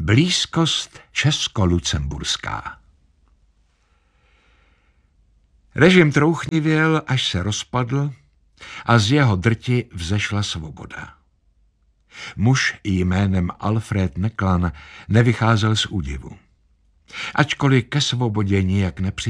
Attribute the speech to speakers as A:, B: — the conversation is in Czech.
A: Blízkost česko-lucemburská. Režim trouchnivěl, až se rozpadl a z jeho drti vzešla svoboda. Muž jménem Alfred Neklan nevycházel z údivu. Ačkoliv ke svobodě nijak nepřispěl,